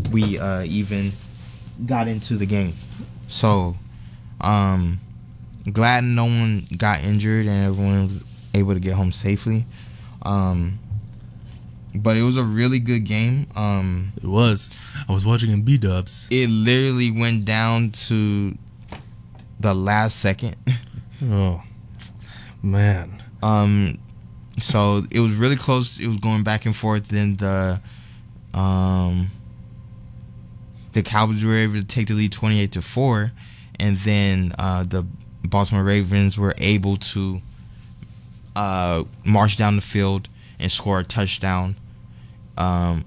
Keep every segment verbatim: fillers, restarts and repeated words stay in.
we uh, even got into the game. So, um, glad no one got injured and everyone was able to get home safely. Um, but it was a really good game. Um, it was. I was watching in B-dubs. It literally went down to the last second. Oh, man. Um, so it was really close. It was going back and forth. Then the, um, the Cowboys were able to take the lead twenty-eight to four, and then uh, the Baltimore Ravens were able to uh, march down the field and score a touchdown. Um,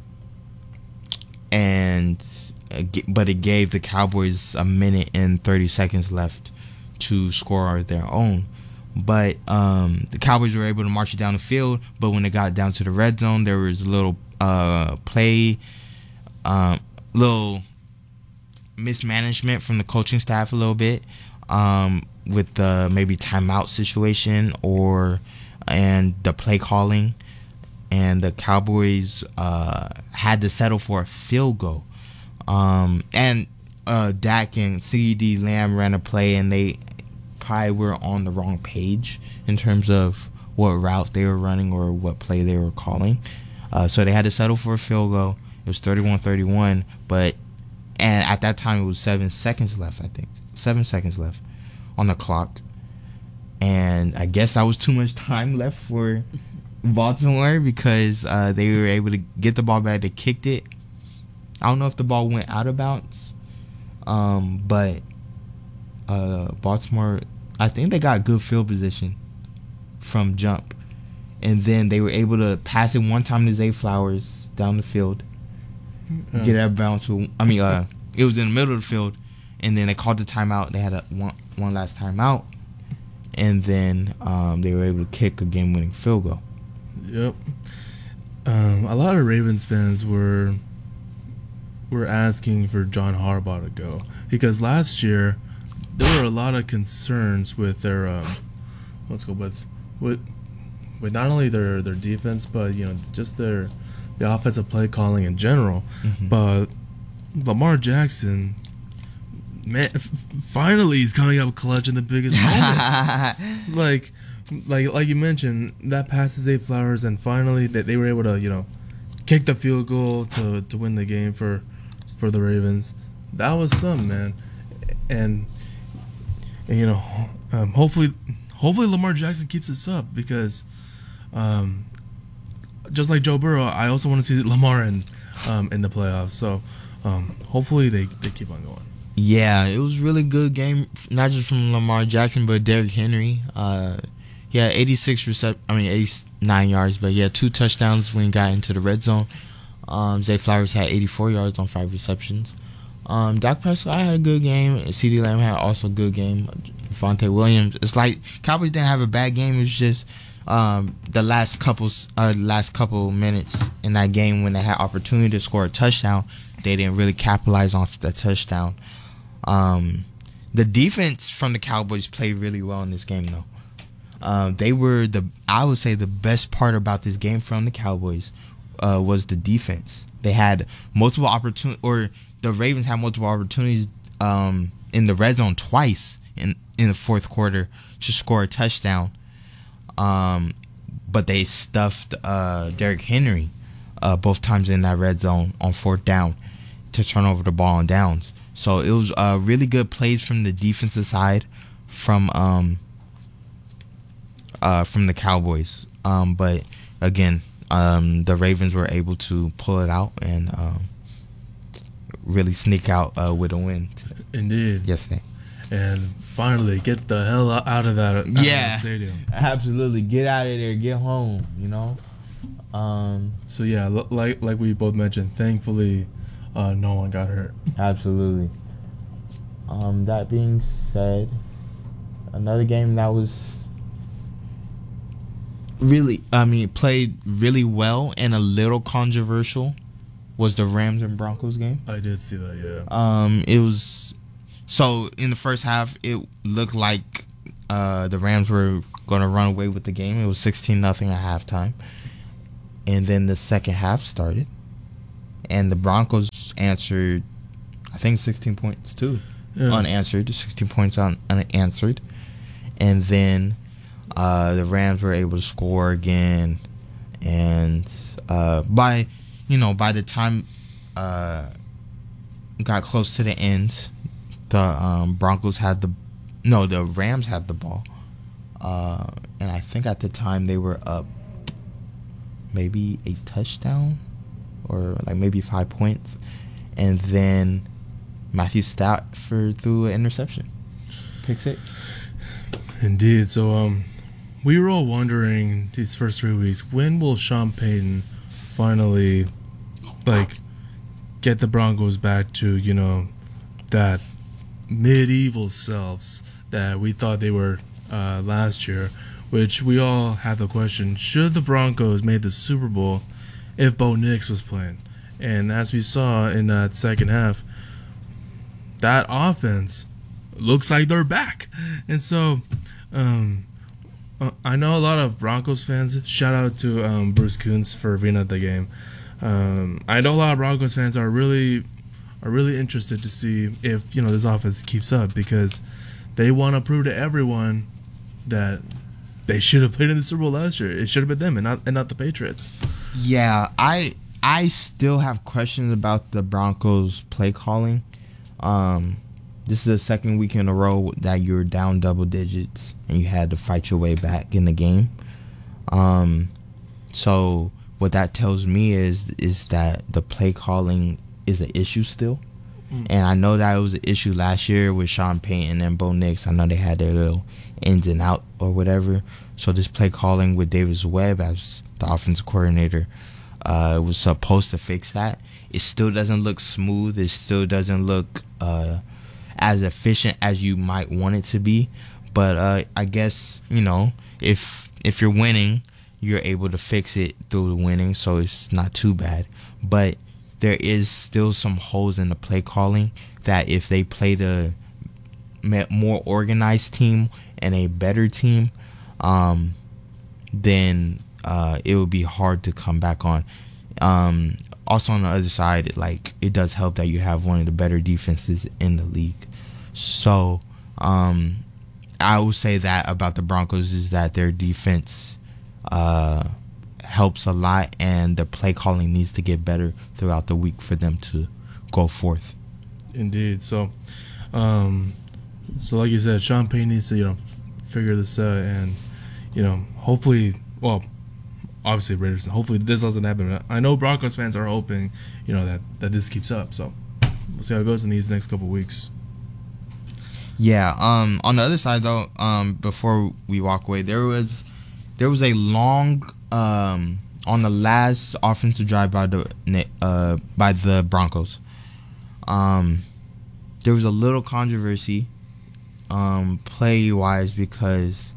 and but it gave the Cowboys a minute and thirty seconds left to score their own. But um, the Cowboys were able to march it down the field. But when it got down to the red zone, there was a little uh, play, um, little mismanagement from the coaching staff a little bit um, with the maybe timeout situation or and the play calling. And the Cowboys uh, had to settle for a field goal. Um, and uh, Dak and CeeDee Lamb ran a play, and they probably were on the wrong page in terms of what route they were running or what play they were calling. Uh, so they had to settle for a field goal. It was thirty-one thirty-one, but and at that time it was seven seconds left, I think. Seven seconds left on the clock. And I guess that was too much time left for Baltimore because uh, they were able to get the ball back. They kicked it. I don't know if the ball went out of bounds, um, but uh, Baltimore, I think they got good field position from jump. And then they were able to pass it one time to Zay Flowers down the field, yeah. get out of bounds. To, I mean, uh, it was in the middle of the field, and then they called the timeout. They had a one, one last timeout, and then um, they were able to kick a game-winning field goal. Yep. Um, a lot of Ravens fans were were asking for John Harbaugh to go because last year there were a lot of concerns with their um, let's go with with with not only their, their defense but you know just their the offensive play calling in general. Mm-hmm. But Lamar Jackson, man, f- finally he's coming up clutch in the biggest moments. like. Like like you mentioned, that passes Zay Flowers, and finally that they were able to, you know, kick the field goal to, to win the game for for the Ravens. That was some, man. And, and you know, um, hopefully hopefully Lamar Jackson keeps this up because um, just like Joe Burrow, I also want to see Lamar in um, in the playoffs. So um, hopefully they, they keep on going. Yeah, it was a really good game, not just from Lamar Jackson, but Derrick Henry. Uh Yeah, eighty-six recep- I mean eighty-nine yards, but yeah, two touchdowns when he got into the red zone. Um, Zay Flowers had eighty-four yards on five receptions. Um, Dak Prescott had a good game. CeeDee Lamb had also a good game. Devontae Williams. It's like Cowboys didn't have a bad game. It was just um, the last couple uh, last couple minutes in that game when they had opportunity to score a touchdown, they didn't really capitalize on that touchdown. Um, the defense from the Cowboys played really well in this game, though. Uh, they were the I would say the best part about this game from the Cowboys uh, was the defense. They had multiple opportunities, or the Ravens had multiple opportunities um, in the red zone twice in in the fourth quarter to score a touchdown, um, but they stuffed uh, Derrick Henry uh, both times in that red zone on fourth down to turn over the ball on downs. So it was uh, really good plays from the defensive side from. Um, Uh, from the Cowboys, um, but again, um, the Ravens were able to pull it out and um, really sneak out uh, with a win. Indeed, yesterday, and finally get the hell out of that, out yeah, of that stadium. Absolutely, get out of there, get home. You know. Um, so yeah, like like we both mentioned, thankfully, uh, no one got hurt. Absolutely. Um, that being said, another game that was. Really, I mean, played really well and a little controversial was the Rams and Broncos game. I did see that, yeah. Um, it was so in the first half, it looked like uh, the Rams were going to run away with the game. It was sixteen nothing at halftime, and then the second half started, and the Broncos unanswered, I think sixteen points too. Yeah. Unanswered, sixteen points un- unanswered. And then uh, the Rams were able to score again. And uh, by, you know, by the time uh, got close to the end, the um, Broncos had the, no, the Rams had the ball. Uh, and I think at the time they were up maybe a touchdown or like maybe five points. And then Matthew Stafford threw an interception. Pick six. Indeed. So um, we were all wondering these first three weeks, when will Sean Payton finally like get the Broncos back to, you know, that medieval selves that we thought they were uh, last year, which we all had the question, should the Broncos make the Super Bowl if Bo Nix was playing? And as we saw in that second half, that offense looks like they're back. And so um, uh, I know a lot of Broncos fans, shout out to um, Bruce Coons for being at the game. Um, I know a lot of Broncos fans are really are really interested to see if, you know, this offense keeps up, because they want to prove to everyone that they should have played in the Super Bowl last year. It should have been them and not and not the Patriots. Yeah, I I still have questions about the Broncos play calling. Um, this is the second week in a row that you're down double digits and you had to fight your way back in the game. Um, so what that tells me is is that the play calling is an issue still. Mm. And I know that it was an issue last year with Sean Payton and Bo Nix. I know they had their little ins and out or whatever. So this play calling with Davis Webb as the offensive coordinator uh, was supposed to fix that. It still doesn't look smooth. It still doesn't look uh, as efficient as you might want it to be. But uh, I guess, you know, if if you're winning, you're able to fix it through the winning, so it's not too bad. But there is still some holes in the play calling that if they played a more organized team and a better team, um, then uh, it would be hard to come back on. Um, also on the other side, like, it does help that you have one of the better defenses in the league. So um, I would say that about the Broncos is that their defense uh, helps a lot, and the play calling needs to get better throughout the week for them to go forth. Indeed. So, um, so like you said, Sean Payton needs to, you know, f- figure this out, and, you know, hopefully, well, obviously Raiders, hopefully this doesn't happen. I know Broncos fans are hoping, you know, that, that this keeps up. So we'll see how it goes in these next couple of weeks. Yeah. Um. On the other side, though, um, before we walk away, there was there was a long um on the last offensive drive by the uh by the Broncos. Um, there was a little controversy, um, play wise, because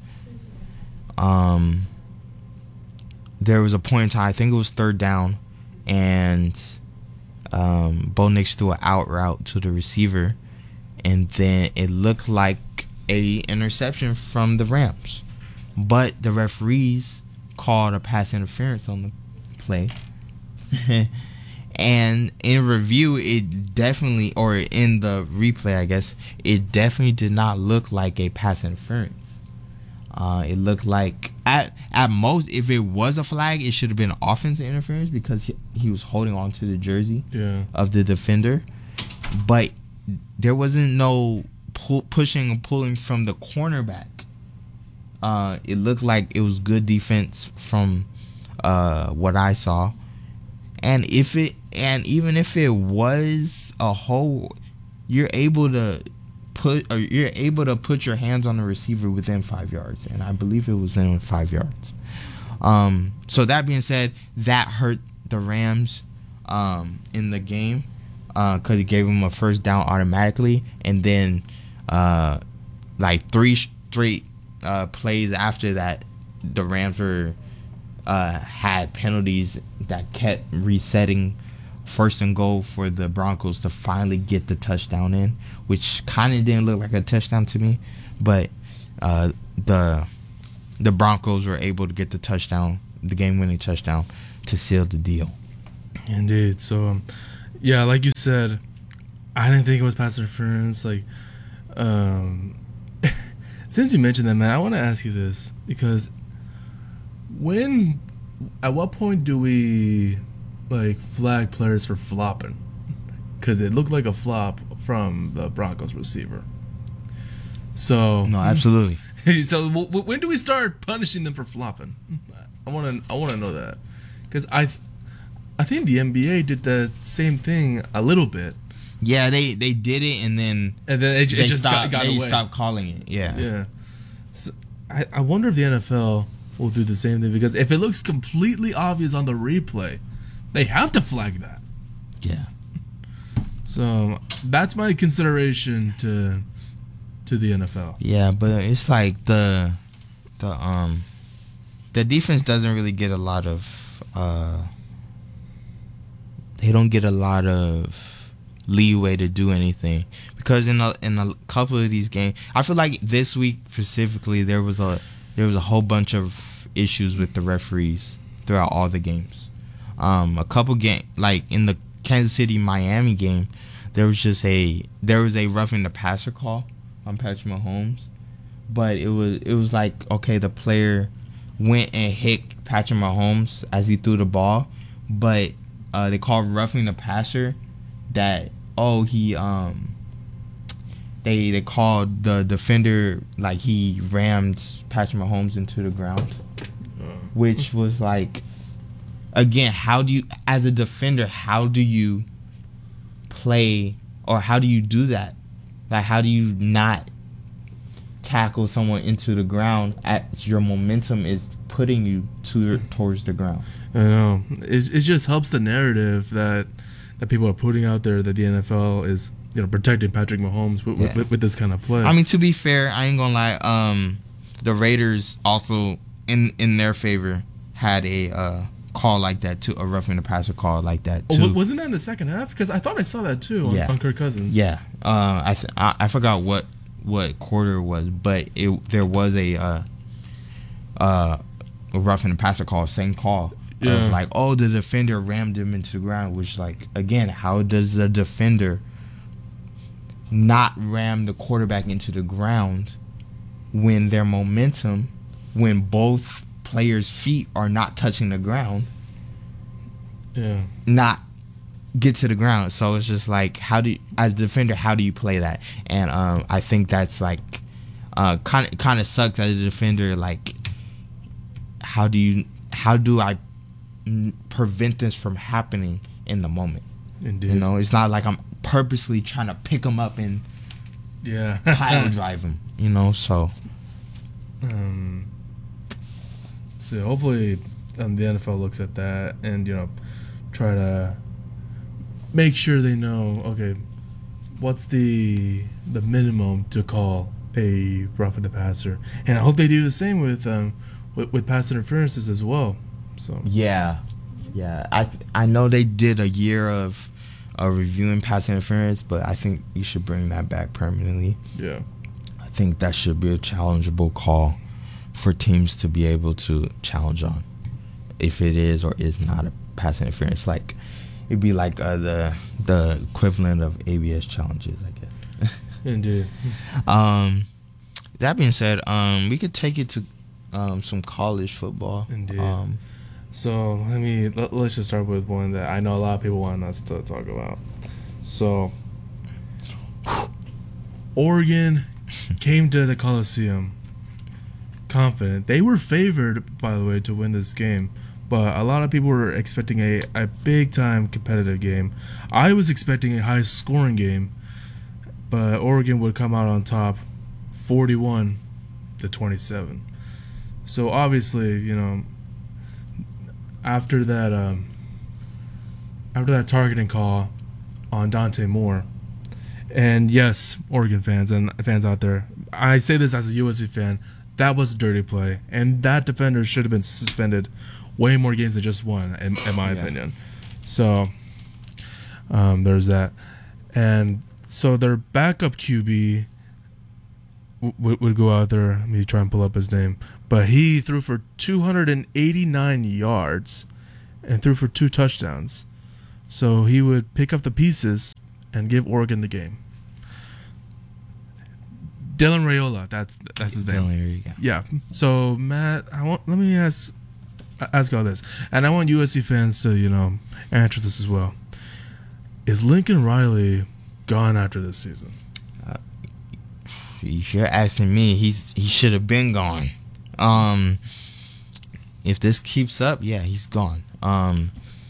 um there was a point in time, I think it was third down, and um, Bo Nix threw an out route to the receiver, and then it looked like a interception from the Rams, but the referees called a pass interference on the play. And in review, it definitely, or in the replay, I guess, it definitely did not look like a pass interference. Uh, it looked like, at at most, if it was a flag, it should have been offensive interference because he, he was holding on to the jersey yeah. of the defender. But there wasn't no pull, pushing and pulling from the cornerback. Uh, it looked like it was good defense from uh, what I saw. And if it, and even if it was a hole, you're able to put, or you're able to put your hands on the receiver within five yards, and I believe it was in five yards. Um, so that being said, that hurt the Rams um, in the game because uh, it gave them a first down automatically, and then uh, like three straight uh, plays after that, the Rams were. Uh, had penalties that kept resetting first and goal for the Broncos to finally get the touchdown in, which kind of didn't look like a touchdown to me, but uh, the the Broncos were able to get the touchdown, the game-winning touchdown, to seal the deal. Indeed. So, um, Yeah, like you said, I didn't think it was pass interference. Like, um, since you mentioned that, man, I want to ask you this because when, at what point do we like flag players for flopping? Because it looked like a flop from the Broncos receiver. So No, absolutely. So w- w- when do we start punishing them for flopping? I want to I want to know that because I. Th- I think the N B A did the same thing a little bit. Yeah, they, they did it, and then and then it, they it just stopped, got, got they away. stopped calling it. Yeah, yeah. So I, I wonder if the N F L will do the same thing because if it looks completely obvious on the replay, they have to flag that. Yeah. So that's my consideration to to the N F L. Yeah, but it's like the the um the defense doesn't really get a lot of. Uh, They don't get a lot of leeway to do anything because in a in a couple of these games, I feel like this week specifically there was a there was a whole bunch of issues with the referees throughout all the games. Um, a couple game like in the Kansas City Miami game, there was just a there was a roughing the passer call on Patrick Mahomes, but it was it was like okay, the player went and hit Patrick Mahomes as he threw the ball, but Uh, they called roughing the passer that oh he um they they called the defender like he rammed Patrick Mahomes into the ground, which was like again how do you as a defender how do you play or how do you do that like how do you not tackle someone into the ground as your momentum is putting you to towards the ground. I know. It it just helps the narrative that that people are putting out there that the N F L is you know protecting Patrick Mahomes with, Yeah. with, with this kind of play. I mean, to be fair, I ain't gonna lie. Um, the Raiders also in in their favor had a uh, call like that too, a roughing the passer call like that too. Oh, wasn't that in the second half? Because I thought I saw that too on, Yeah. on Kirk Cousins. Yeah, uh, I, th- I I forgot what what quarter it was, but it there was a uh, uh, a roughing the passer call, same call. Yeah. Of like, oh, the defender rammed him into the ground, which, like, again, how does the defender not ram the quarterback into the ground when their momentum, when both players' feet are not touching the ground, Yeah. not get to the ground? So it's just like, how do you, as a defender, how do you play that? And um, I think that's like, uh, kind of kind of sucks as a defender. Like, how do you, how do I prevent this from happening in the moment? Indeed. You know, it's not like I'm purposely trying to pick him up and Yeah. pile drive him. You know, so Um, so hopefully um, the N F L looks at that and you know try to make sure they know okay what's the the minimum to call a roughing the passer, and I hope they do the same with um with, with pass interferences as well. So yeah, yeah. I I know they did a year of uh, reviewing pass interference, but I think you should bring that back permanently. yeah. I think that should be a challengeable call for teams to be able to challenge on, if it is or is not a pass interference. Like it'd be like uh, the the equivalent of A B S challenges, I guess. Indeed. Um, that being said, um, we could take it to um, some college football. Indeed. Um, So let me let, let's just start with one that I know a lot of people want us to talk about. So Oregon came to the Coliseum confident. They were favored, by the way, to win this game, but a lot of people were expecting a, a big time competitive game. I was expecting a high scoring game, but Oregon would come out on top forty-one to twenty-seven. So obviously, you know, after that um, after that targeting call on Dante Moore, and yes, Oregon fans and fans out there, I say this as a U S C fan, that was a dirty play, and that defender should have been suspended way more games than just one, in, in my Yeah. opinion. So um, there's that, and so their backup Q B w- would go out there. Let me try and pull up his name. But he threw for two hundred eighty-nine yards and threw for two touchdowns. So he would pick up the pieces and give Oregon the game. Dylan Raiola, that's that's his name. Dylan, yeah. Yeah. So Matt, I want let me ask ask all this, and I want U S C fans to you know answer this as well. Is Lincoln Riley gone after this season? Uh, if you're asking me, he's he should have been gone. Um, if this keeps up, yeah, he's gone. Um,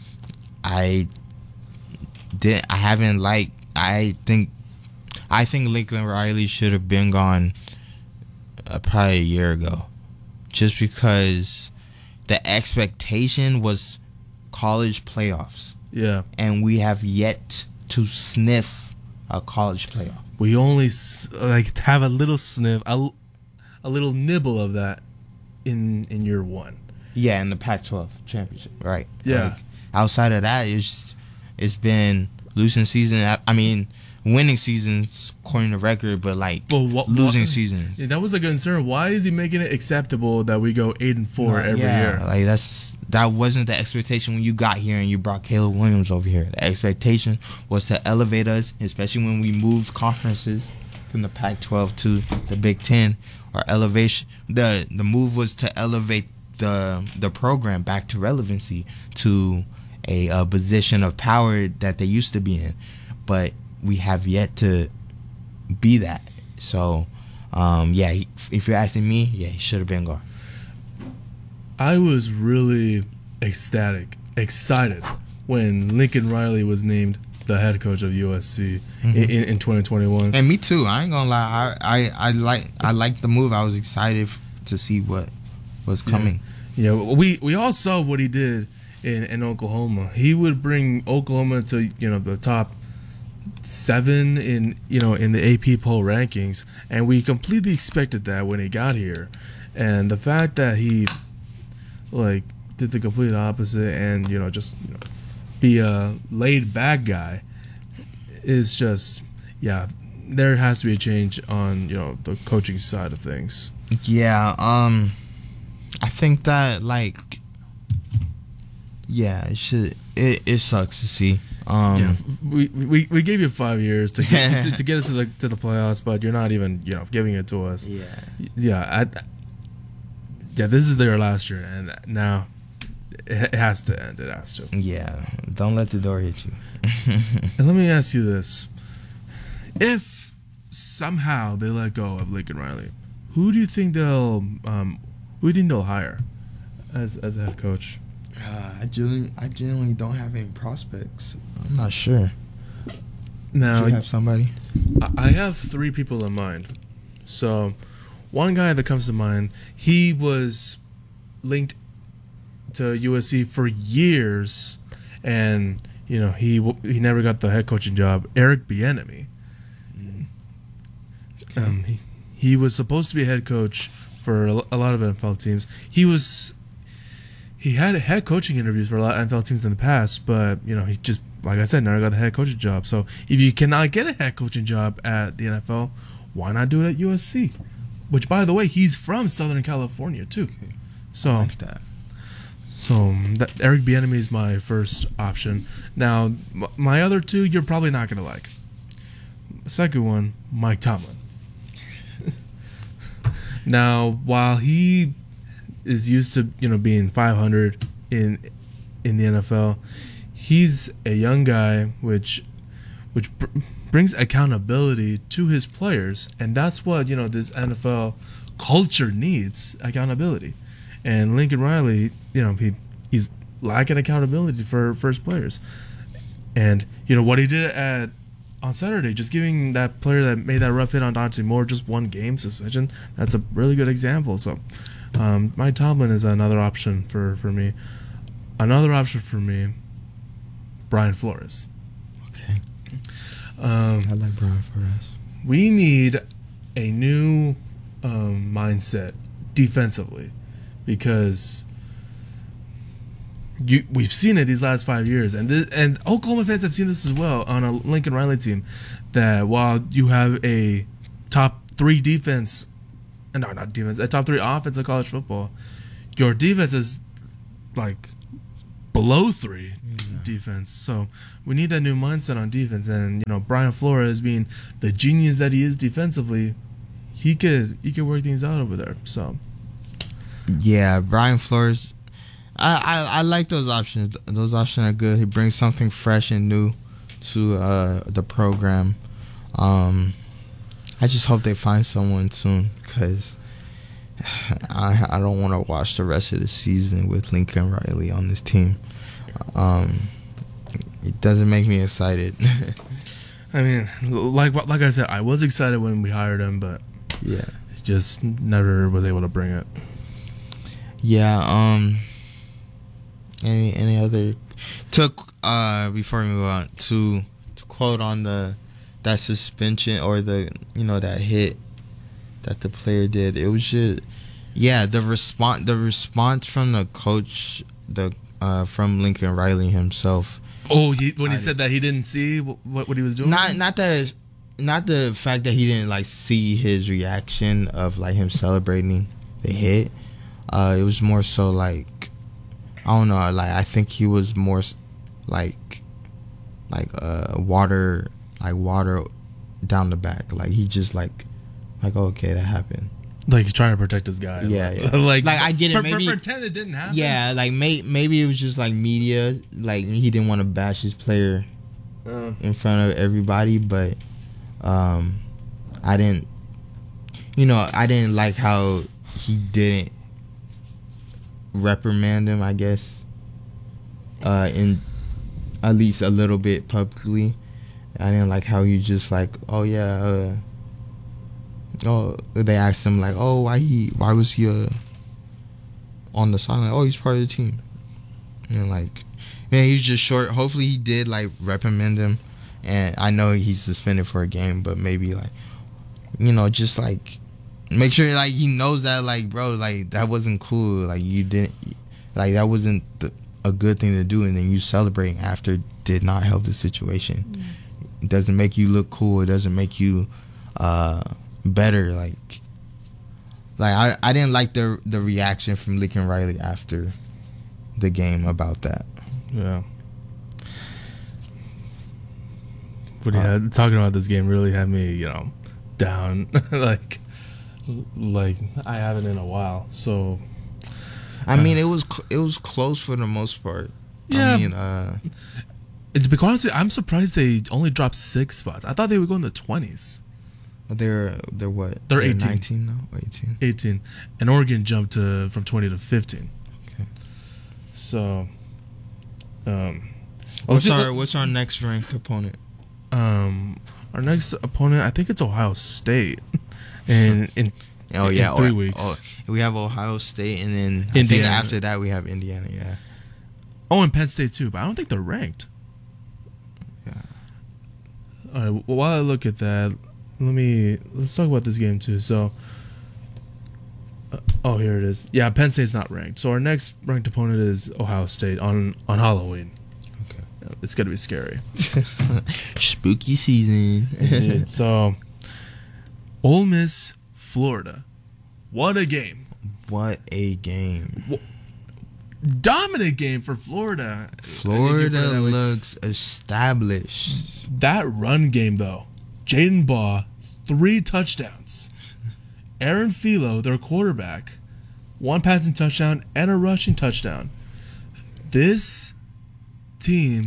I did. I haven't liked. I think. I think Lincoln Riley should have been gone uh, probably a year ago, just because the expectation was college playoffs. Yeah, and we have yet to sniff a college playoff. We only like have a little sniff, a, a little nibble of that in in year one. Yeah, in the Pac twelve championship, right? Yeah. Like, outside of that, it's it's been losing season. I mean, winning seasons according to record, but like well, what, losing what, seasons. Yeah, that was the concern. Why is he making it acceptable that we go eight and four uh, every yeah, year? Like that's that wasn't the expectation when you got here and you brought Caleb Williams over here. The expectation was to elevate us, especially when we moved conferences from the Pac twelve to the Big Ten. Our elevation, the the move was to elevate the the program back to relevancy, to a, a position of power that they used to be in, but we have yet to be that. So, um, yeah, he, if you're asking me, yeah, he should have been gone. I was really ecstatic, excited when Lincoln Riley was named the head coach of U S C mm-hmm. in, in twenty twenty-one. And me too. I ain't gonna lie. I I, I like I like the move. I was excited to see what was coming. Yeah, yeah we we all saw what he did in, in Oklahoma. He would bring Oklahoma to you know the top seven in you know in the A P poll rankings, and we completely expected that when he got here. And the fact that he like did the complete opposite and you know just you know, be a laid back guy is just yeah. There has to be a change on you know the coaching side of things. Yeah, um, I think that like yeah, it should. It, it sucks to see. Um, yeah, we, we we gave you five years to get to, to get us to the to the playoffs, but you're not even you know giving it to us. Yeah, yeah, I, yeah. This is their last year, and now it has to end. It has to. Yeah, don't let the door hit you. And let me ask you this: if somehow they let go of Lincoln Riley, who do you think they'll um, who do you think they'll hire as as a head coach? Uh, I genuinely, I genuinely don't have any prospects. I'm not sure. Now, do you have somebody? I have three people in mind. So, one guy that comes to mind, he was linked to U S C for years, and you know he he never got the head coaching job. Eric Bieniemy. Mm. Okay. Um, he he was supposed to be a head coach for a lot of N F L teams. He was. He had head coaching interviews for a lot of N F L teams in the past, but you know he just, like I said, never got the head coaching job. So if you cannot get a head coaching job at the N F L, why not do it at U S C? Which, by the way, he's from Southern California too. So I like that. So that, Eric Bieniemy is my first option. Now my other two, you're probably not gonna like. Second one, Mike Tomlin. Now while he is used to you know being five hundred in in the N F L, he's a young guy, which which br- brings accountability to his players, and that's what you know this N F L culture needs: accountability. And Lincoln Riley, you know, he he's lacking accountability for for his players, and you know what he did at on Saturday, just giving that player that made that rough hit on Dante Moore just one game suspension. That's a really good example. So. Um, Mike Tomlin is another option for, for me. Another option for me, Brian Flores. Okay. Um, I like Brian Flores. We need a new um, mindset defensively because you we've seen it these last five years, and this, and Oklahoma fans have seen this as well on a Lincoln Riley team. That while you have a top three defense. No, not defense. A top three offense in college football. Your defense is like below three, defense. So we need that new mindset on defense. And you know, Brian Flores, being the genius that he is defensively, he could he could work things out over there. So yeah, Brian Flores. I, I, I like those options. Those options are good. He brings something fresh and new to uh, the program. Um, I just hope they find someone soon, because I I don't want to watch the rest of the season with Lincoln Riley on this team. Um, it doesn't make me excited. I mean, like like I said, I was excited when we hired him, but yeah, just never was able to bring it. Yeah. Um. Any any other took uh before we move on to to quote on the that suspension or the you know that hit that the player did. It was just yeah the response the response from the coach the uh from Lincoln Riley himself. Oh, he, when he I, said that he didn't see what what he was doing. Not not the not the fact that he didn't like see his reaction of like him celebrating the hit. Uh, it was more so like. I don't know, like, I think he was more, like, like, uh, water, like, water down the back. Like, he just, like, like, okay, that happened. Like, he's trying to protect his guy. Yeah, like, yeah. like, like, I get it, per, maybe. Per, pretend it didn't happen. Yeah, like, may, maybe it was just, like, media. Like, he didn't want to bash his player uh. in front of everybody. But, um, I didn't, you know, I didn't like how he didn't reprimand him, I guess, uh, in at least a little bit publicly. I didn't like how you just like, oh yeah, uh, oh they asked him like, oh why he why was he uh, on the sideline? Oh, he's part of the team. And like, man, he's just short. Hopefully he did like reprimand him, and I know he's suspended for a game, but maybe like, you know, just like. Make sure like he knows that like bro like that wasn't cool, like you didn't like that wasn't the, a good thing to do, and then you celebrating after did not help the situation. Mm. It doesn't make you look cool. It doesn't make you uh, better. Like like I, I didn't like the the reaction from Lincoln Riley after the game about that. Yeah. But yeah, uh, talking about this game really had me, you know, down like. Like I haven't in a while, so I mean, it was cl- it was close for the most part. Yeah, I mean, uh, to be honest, I'm surprised they only dropped six spots. I thought they would go in the twenties. They're they're what? They're, they're eighteen. nineteen now, eighteen. Eighteen, and Oregon jumped to from twenty to fifteen. Okay. So, um, what's our look, what's our next ranked opponent? Um, our next opponent, I think it's Ohio State. In in oh yeah, in three oh, weeks. Oh, we have Ohio State, and then Indiana. I think after that we have Indiana. Yeah. Oh, and Penn State too, but I don't think they're ranked. Yeah. All right. Well, while I look at that, let me let's talk about this game too. So, uh, oh, here it is. Yeah, Penn State's not ranked. So our next ranked opponent is Ohio State on on Halloween. Okay. Yeah, it's gonna be scary. Spooky season. Indeed. So. Ole Miss, Florida. What a game. What a game. What? Dominant game for Florida. Florida looks established. That run game, though. Jaden Baugh, three touchdowns. Aaron Philo, their quarterback, one passing touchdown and a rushing touchdown. This team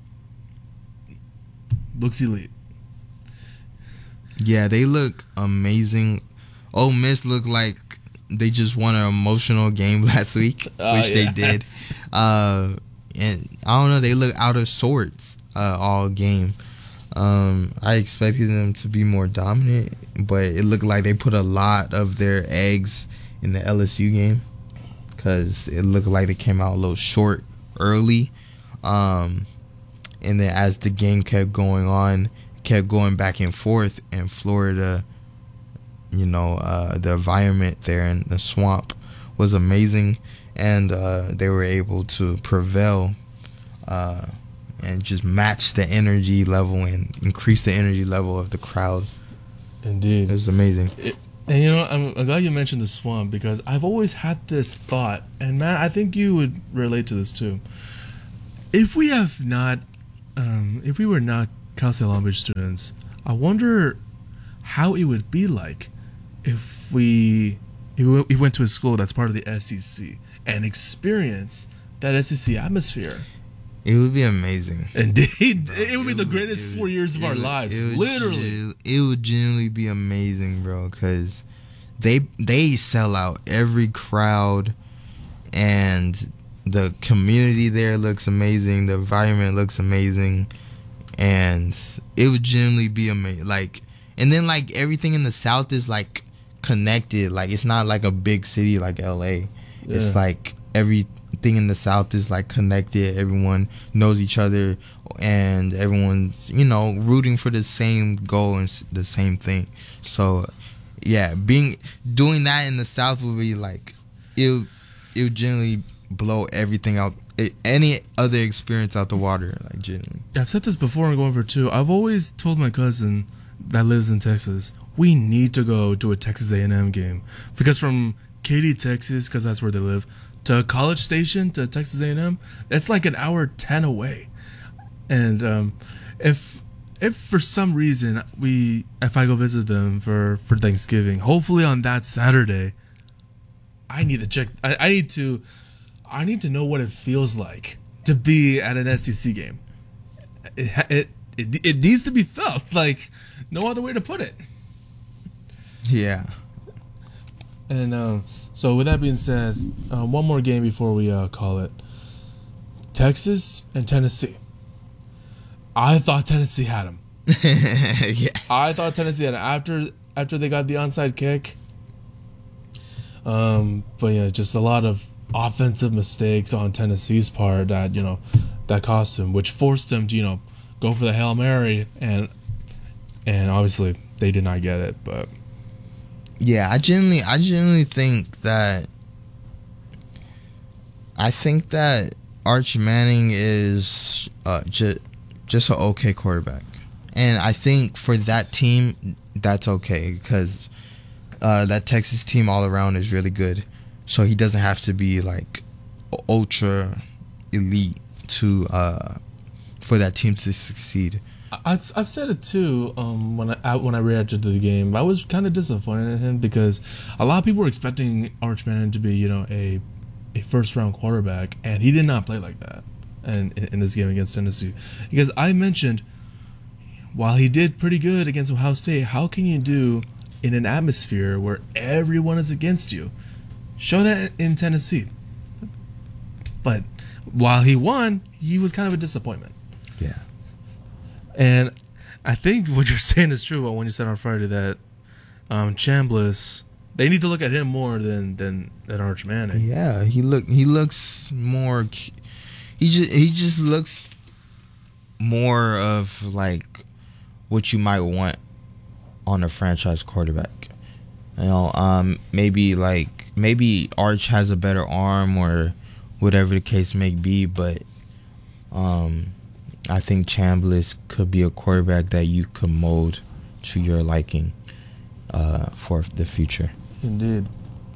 looks elite. Yeah, they look amazing. Ole Miss looked like they just won an emotional game last week, uh, which yes. they did. Uh, and I don't know, they look out of sorts uh, all game. Um, I expected them to be more dominant, but it looked like they put a lot of their eggs in the L S U game because it looked like they came out a little short early. Um, and then as the game kept going on, kept going back and forth, and Florida, you know, uh, the environment there in the swamp was amazing, and uh, they were able to prevail uh, and just match the energy level and increase the energy level of the crowd. Indeed. It was amazing. It, and you know, I'm, I'm glad you mentioned the swamp, because I've always had this thought, and man, I think you would relate to this too. if we have not, um, if we were not Cal State Long Beach students, I wonder how it would be like if we if we we went to a school that's part of the S E C and experience that S E C atmosphere. It would be amazing. Indeed, it would be the greatest four years of our lives. It would, Literally, it would genuinely be amazing, bro. Because they they sell out every crowd, and the community there looks amazing. The environment looks amazing, and it would genuinely be amazing. Like, and then like everything in the South is like connected. Like, it's not like a big city like L A. Yeah. It's like every. Thing in the South is like connected. Everyone knows each other, and everyone's, you know, rooting for the same goal and the same thing. So yeah, being doing that in the South would be like it it would generally blow everything out, any other experience out the water, like generally. I've said this before and going for two. I've always told my cousin that lives in Texas, we need to go to a Texas A and M game, because from Katy, Texas, because that's where they live, to College Station, to Texas A and M, that's like an hour ten away. And um, if if for some reason we if I go visit them for, for Thanksgiving, hopefully on that Saturday, I need to check. I, I need to I need to know what it feels like to be at an S E C game. It it it, it needs to be felt. Like, no other way to put it. Yeah. And um, so with that being said, uh, one more game before we uh, call it. Texas and Tennessee. I thought Tennessee had him. Yeah. I thought Tennessee had him after after they got the onside kick. Um, but yeah, just a lot of offensive mistakes on Tennessee's part that, you know, that cost them, which forced them to, you know, go for the Hail Mary, and and obviously they did not get it. But yeah, I genuinely, I genuinely think that I think that Arch Manning is uh, just just an okay quarterback, and I think for that team, that's okay, because uh, that Texas team all around is really good. So he doesn't have to be like ultra elite to uh, for that team to succeed. I've I've said it too. Um, when I when I reacted to the game, I was kind of disappointed in him, because a lot of people were expecting Arch Manning to be, you know, a a first round quarterback, and he did not play like that. And in, in this game against Tennessee, because I mentioned, while he did pretty good against Ohio State, how can you do in an atmosphere where everyone is against you? Show that in Tennessee. But while he won, he was kind of a disappointment. Yeah. And I think what you're saying is true when you said on Friday that um, Chambliss, they need to look at him more than than, than Arch Manning. Yeah, he look he looks more. He just he just looks more of like what you might want on a franchise quarterback. You know, um, maybe like maybe Arch has a better arm or whatever the case may be, but um, I think Chambliss could be a quarterback that you could mold to your liking uh, for the future. Indeed.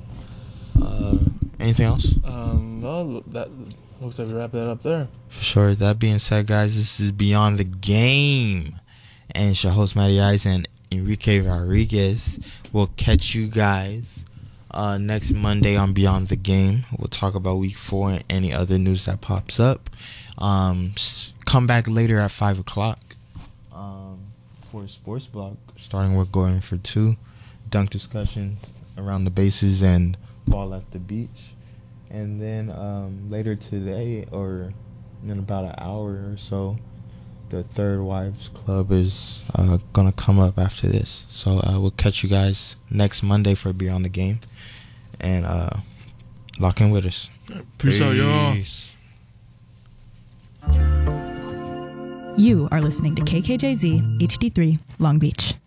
Uh, anything else? Um, no, that looks like we wrap that up there. For sure. That being said, guys, this is Beyond the Game, and it's your host Matty Ice and Enrique Rodriguez. We'll catch you guys uh, next Monday on Beyond the Game. We'll talk about week four and any other news that pops up. Um, come back later at five o'clock um, for a sports blog, starting with Going for Two, dunk discussions around the bases and ball at the beach. And then um, later today, or in about an hour or so, the Third Wives Club is uh, going to come up after this. So uh, we'll catch you guys next Monday for Beyond the Game. And uh, lock in with us. Peace out, y'all. You are listening to K K J Z H D three Long Beach.